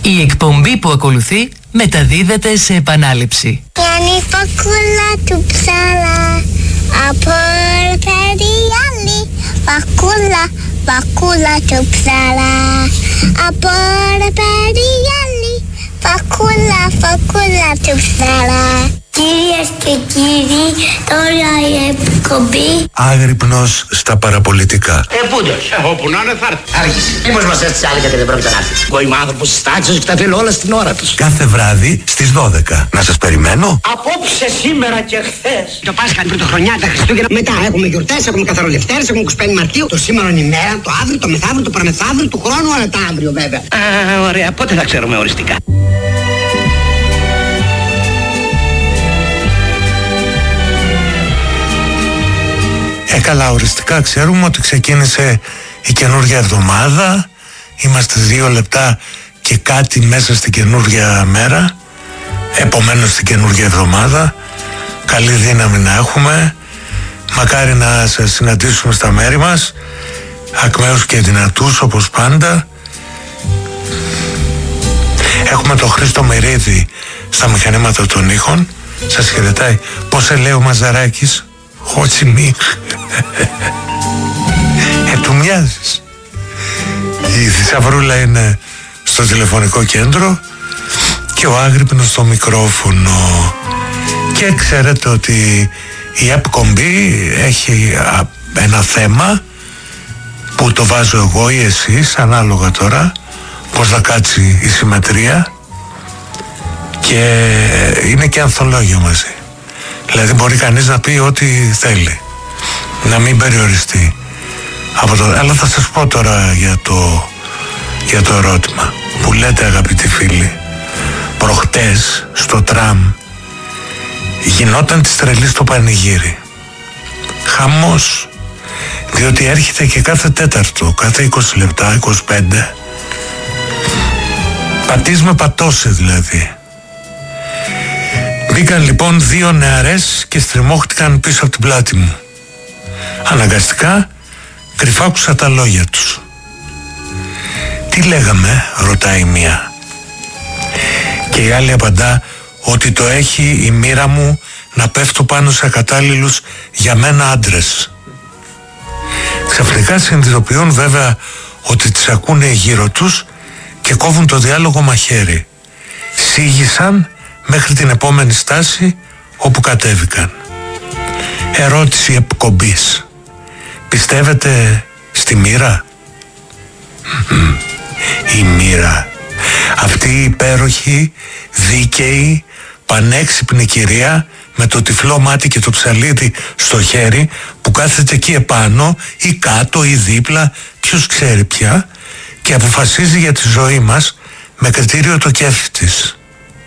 Η εκπομπή που ακολουθεί μεταδίδεται σε επανάληψη. Γιάννη φακούλα του ψάλα από περιάλη. Φακούλα του ψάλα από περιάλη. Φακούλα του ψάλα. Κυρίες και κύριοι, τώρα η εκπομπή Άγρυπνος στα παραπολιτικά. Πούντος, όπου να είναι θα έρθει. Άργησε. Μήπως μας έρθει άλλη γιατί δεν πρόκειται να έρθει. Εγώ είμαι άνθρωπος της τάξης και τα θέλω όλα στην ώρα τους. Κάθε βράδυ στις 12. Να σας περιμένω. Απόψε, σήμερα και χθες. Το Πάσχα, την Πρωτοχρονιά, τα Χριστούγεννα. Μετά έχουμε γιορτές, έχουμε καθαρολευτέρες, έχουμε 25 Μαρτίου. Το σήμερον ημέρα, το αύριο, το μεθαύριο, το παραμεθαύριο, του χρόνου, αλλά τα αύριο βέβαια. Ωραία, πότε θα ξέρουμε οριστικά. Καλά, οριστικά ξέρουμε ότι ξεκίνησε η καινούργια εβδομάδα. Είμαστε 2 λεπτά και κάτι μέσα στην καινούργια μέρα. Επομένως στην καινούργια εβδομάδα. Καλή δύναμη να έχουμε. Μακάρι να σας συναντήσουμε στα μέρη μας, ακμαίους και δυνατούς όπως πάντα. Έχουμε τον Χρήστο Μυρίδη στα μηχανήματα των ήχων. Σας χαιρετάει. Πώς σε λέει ο Μαζαράκης? Χωτσιμίχ. Του μοιάζεις. Η Θησαυρούλα είναι στο τηλεφωνικό κέντρο και ο Άγρυπνος στο μικρόφωνο. Και ξέρετε ότι η εκπομπή έχει ένα θέμα που το βάζω εγώ ή εσείς, ανάλογα τώρα πως θα κάτσει η συμμετρία, και είναι και ανθολόγιο μαζί. Δηλαδή μπορεί κανείς να πει ό,τι θέλει, να μην περιοριστεί από το... Αλλά θα σας πω τώρα για το ερώτημα που λέτε, αγαπητοί φίλοι. Προχτές στο τραμ γινόταν της τρελής το πανηγύρι. Χαμός. Διότι έρχεται και κάθε τέταρτο, κάθε 20 λεπτά, 25. Πατής με πατώσε δηλαδή. Μπήκαν λοιπόν 2 νεαρές και στριμώχτηκαν πίσω από την πλάτη μου. Αναγκαστικά κρυφάκουσα τα λόγια τους. Τι λέγαμε, ρωτάει η μία. Και η άλλη απαντά ότι το έχει η μοίρα μου να πέφτω πάνω σε ακατάλληλους για μένα άντρες. Ξαφνικά συνειδητοποιούν βέβαια ότι τις ακούνε γύρω τους και κόβουν το διάλογο μαχαίρι. Σίγησαν μέχρι την επόμενη στάση όπου κατέβηκαν. Ερώτηση εκπομπής. Πιστεύετε στη μοίρα? Η μοίρα. Αυτή η υπέροχη, δίκαιη, πανέξυπνη κυρία με το τυφλό μάτι και το ψαλίδι στο χέρι που κάθεται εκεί επάνω ή κάτω ή δίπλα, ποιος ξέρει πια, και αποφασίζει για τη ζωή μας με κριτήριο το κέφι της.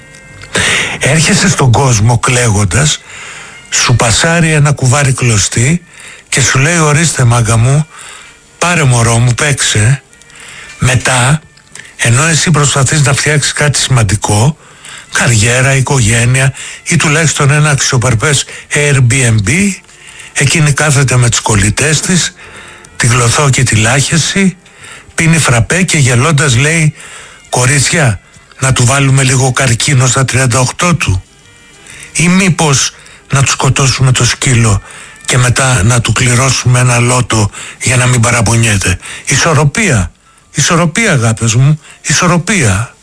Έρχεσαι στον κόσμο κλαίγοντας, σου πασάρει ένα κουβάρι κλωστή και σου λέει ορίστε μάγκα μου, πάρε μωρό μου, παίξε. Μετά, ενώ εσύ προσπαθείς να φτιάξεις κάτι σημαντικό, καριέρα, οικογένεια ή τουλάχιστον ένα αξιοπαρπές Airbnb, εκείνη κάθεται με τους κολλητές της, τη γλωθό και τη λάχεση, πίνει φραπέ και γελώντας λέει κορίτσια, να του βάλουμε λίγο καρκίνο στα 38 του, ή μήπως να του σκοτώσουμε το σκύλο και μετά να του κληρώσουμε ένα λότο για να μην παραπονιέται. Ισορροπία, ισορροπία αγάπες μου, ισορροπία.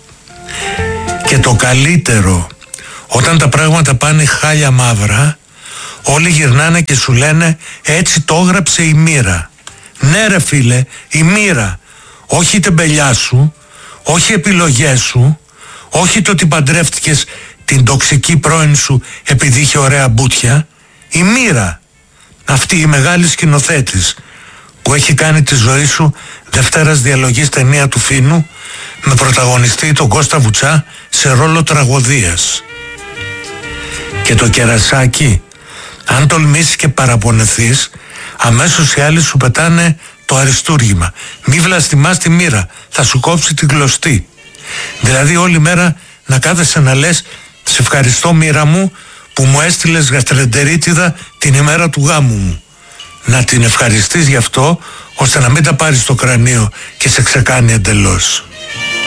Και το καλύτερο, όταν τα πράγματα πάνε χάλια μαύρα, όλοι γυρνάνε και σου λένε έτσι το έγραψε η μοίρα. Ναι ρε φίλε, η μοίρα, όχι η τεμπελιά σου, όχι επιλογές σου, όχι το ότι παντρεύτηκες την τοξική πρώην σου επειδή είχε ωραία μπούτια. Η μοίρα, αυτή η μεγάλη σκηνοθέτης που έχει κάνει τη ζωή σου Δευτέρας διαλογής ταινία του Φίνου με πρωταγωνιστή τον Κώστα Βουτσά σε ρόλο τραγωδίας. Και το κερασάκι, αν τολμήσεις και παραπονεθείς, αμέσως οι άλλοι σου πετάνε το αριστούργημα. Μη βλαστημάς τη μοίρα, θα σου κόψει την κλωστή. Δηλαδή όλη μέρα να κάθεσαι να λες σε ευχαριστώ μοίρα μου που μου έστειλες γαστρεντερίτιδα την ημέρα του γάμου μου. Να την ευχαριστείς γι' αυτό ώστε να μην τα πάρεις στο κρανίο και σε ξεκάνει εντελώς.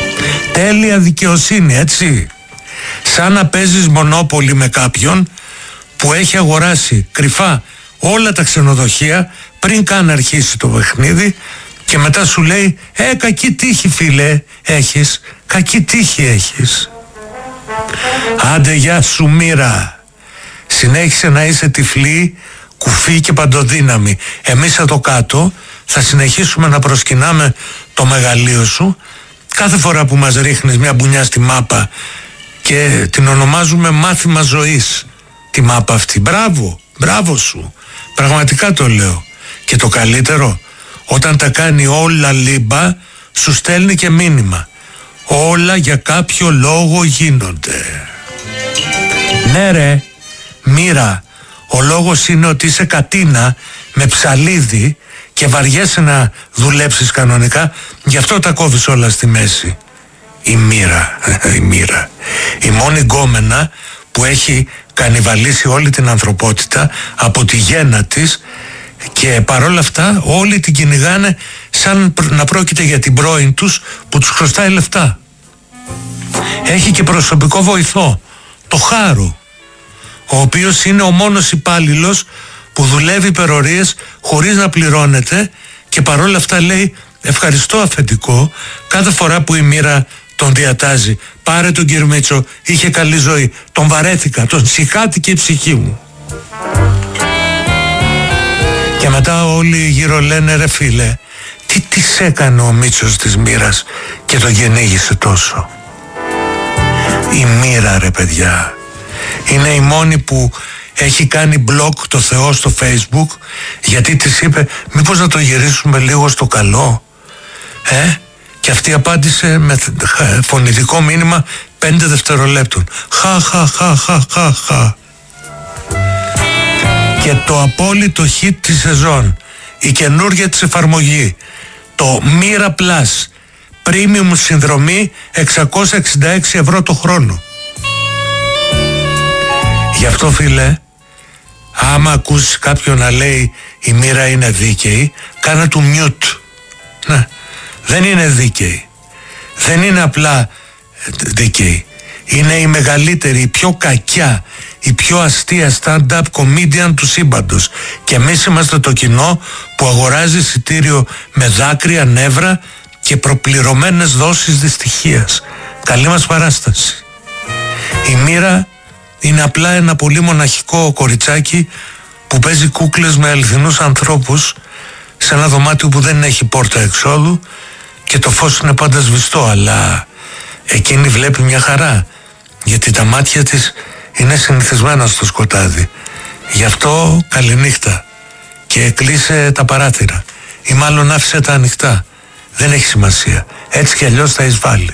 Τέλεια δικαιοσύνη, έτσι. Σαν να παίζεις μονόπολη με κάποιον που έχει αγοράσει κρυφά όλα τα ξενοδοχεία πριν καν αρχίσει το παιχνίδι και μετά σου λέει κακή τύχη φίλε έχεις, κακή τύχη έχεις. Άντε γεια σου μοίρα. Συνέχισε να είσαι τυφλή, κουφή και παντοδύναμη. Εμείς εδώ κάτω θα συνεχίσουμε να προσκυνάμε το μεγαλείο σου κάθε φορά που μας ρίχνεις μια μπουνιά στη μάπα και την ονομάζουμε μάθημα ζωής τη μάπα αυτή. Μπράβο, μπράβο σου. Πραγματικά το λέω. Και το καλύτερο, όταν τα κάνει όλα λίμπα, σου στέλνει και μήνυμα. Όλα για κάποιο λόγο γίνονται. Ναι ρε, μοίρα, ο λόγος είναι ότι είσαι κατίνα με ψαλίδι και βαριέσαι να δουλέψεις κανονικά, γι' αυτό τα κόβεις όλα στη μέση. Η μοίρα, η μοίρα. Η μόνη γκόμενα που έχει κανιβαλίσει όλη την ανθρωπότητα από τη γέννα της και παρόλα αυτά όλοι την κυνηγάνε σαν να πρόκειται για την πρώην τους που τους χρωστάει λεφτά. Έχει και προσωπικό βοηθό, το Χάρου, ο οποίος είναι ο μόνος υπάλληλος που δουλεύει υπερορίες χωρίς να πληρώνεται και παρόλα αυτά λέει ευχαριστώ αφεντικό κάθε φορά που η μοίρα τον διατάζει. Πάρε τον Κυρμίτσο, είχε καλή ζωή, τον βαρέθηκα, τον συχάτηκε η ψυχή μου. Και μετά όλοι γύρω λένε ρε φίλε, τι της έκανε ο Μίτσος της μοίρας και τον κυνήγησε τόσο. Η μοίρα ρε παιδιά είναι η μόνη που έχει κάνει blog το Θεό στο Facebook γιατί της είπε μήπως να το γυρίσουμε λίγο στο καλό. Και αυτή απάντησε με φωνητικό μήνυμα 5 δευτερολέπτων. Χα. Και το απόλυτο hit της σεζόν, η καινούργια της εφαρμογή, το Mira Plus, premium συνδρομή 666 ευρώ το χρόνο. Γι' αυτό φίλε, άμα ακούσεις κάποιον να λέει η μοίρα είναι δίκαιη, κάνε του mute. Ναι, δεν είναι δίκαιη. Δεν είναι απλά δίκαιη. Είναι η μεγαλύτερη, η πιο κακιά, η πιο αστεία stand-up comedian του σύμπαντος. Και εμείς είμαστε το κοινό που αγοράζει εισιτήριο με δάκρυα, νεύρα και προπληρωμένες δόσεις δυστυχίας. Καλή μας παράσταση. Η μοίρα είναι απλά ένα πολύ μοναχικό κοριτσάκι που παίζει κούκλες με αληθινούς ανθρώπους σε ένα δωμάτιο που δεν έχει πόρτα εξόδου και το φως είναι πάντα σβηστό, αλλά εκείνη βλέπει μια χαρά γιατί τα μάτια της είναι συνηθισμένα στο σκοτάδι. Γι' αυτό καληνύχτα και κλείσε τα παράθυρα ή μάλλον άφησε τα ανοιχτά. Δεν έχει σημασία, έτσι κι αλλιώς θα εισβάλλει.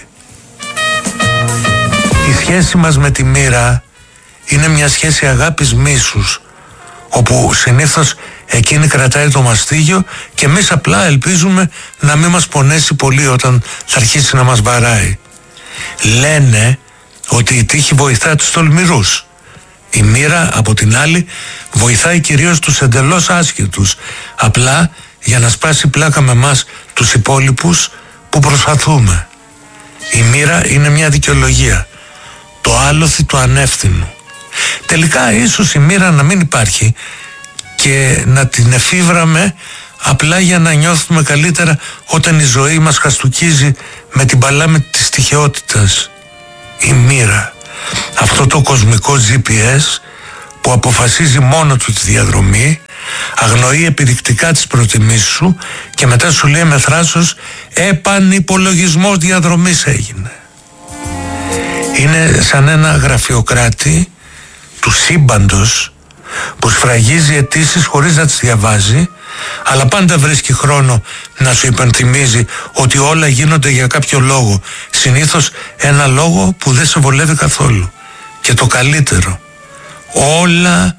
Η σχέση μας με τη μοίρα είναι μια σχέση αγάπης μίσους, όπου συνήθως εκείνη κρατάει το μαστίγιο και εμείς απλά ελπίζουμε να μην μας πονέσει πολύ όταν θα αρχίσει να μας βαράει. Λένε ότι η τύχη βοηθά τους τολμηρούς. Η μοίρα από την άλλη βοηθάει κυρίως τους εντελώς άσχετους, απλά για να σπάσει πλάκα με μας τους υπόλοιπους που προσπαθούμε. Η μοίρα είναι μια δικαιολογία, το άλοθη του ανεύθυνου. Τελικά ίσως η μοίρα να μην υπάρχει και να την εφήβραμε απλά για να νιώθουμε καλύτερα όταν η ζωή μας χαστουκίζει με την παλάμη της τυχαιότητας. Η μοίρα, αυτό το κοσμικό GPS που αποφασίζει μόνο του τη διαδρομή, αγνοεί επιδεικτικά τις προτιμήσεις σου και μετά σου λέει με θράσος επανυπολογισμός διαδρομής έγινε. Είναι σαν ένα γραφειοκράτη του σύμπαντος που σφραγίζει αιτήσεις χωρίς να τις διαβάζει, αλλά πάντα βρίσκει χρόνο να σου υπενθυμίζει ότι όλα γίνονται για κάποιο λόγο, συνήθως ένα λόγο που δεν σε βολεύει καθόλου. Και το καλύτερο, όλα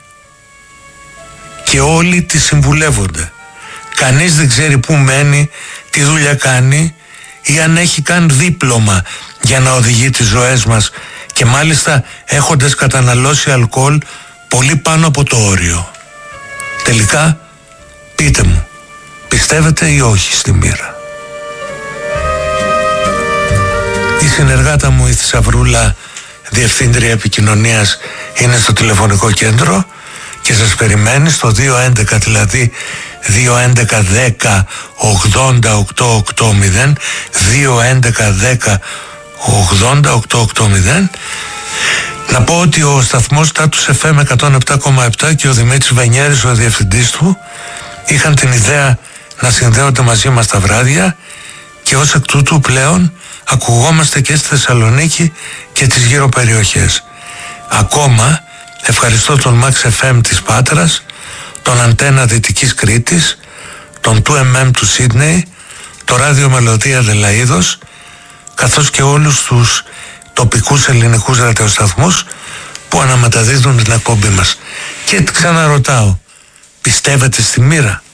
και όλοι τη συμβουλεύονται. Κανείς δεν ξέρει πού μένει, τι δουλειά κάνει ή αν έχει καν δίπλωμα για να οδηγεί τις ζωές μας, και μάλιστα έχοντας καταναλώσει αλκοόλ πολύ πάνω από το όριο. Τελικά, πείτε μου, πιστεύετε ή όχι στη μοίρα? συνεργάτα μου η Θησαυρούλα, διευθύντρια επικοινωνίας, είναι στο τηλεφωνικό κέντρο και σας περιμένει στο 211, δηλαδή 211 10 80 880, 211 10 80 880. Να πω ότι ο σταθμός Status FM 107,7 και ο Δημήτρης Βενιέρης, ο διευθυντής του, είχαν την ιδέα να συνδέονται μαζί μας τα βράδια και ως εκ τούτου πλέον ακουγόμαστε και στη Θεσσαλονίκη και τις γύρω περιοχές. Ακόμα ευχαριστώ τον Max FM της Πάτρας, τον Αντένα Δυτικής Κρήτης, τον 2MM του Σίδνεϊ, το Ράδιο Μελωδία Δελαΐδος, καθώς και όλους τους τοπικούς ελληνικούς ραδιοσταθμούς που αναμεταδίδουν την εκπομπή μας. Και ξαναρωτάω, πιστεύετε στη μοίρα?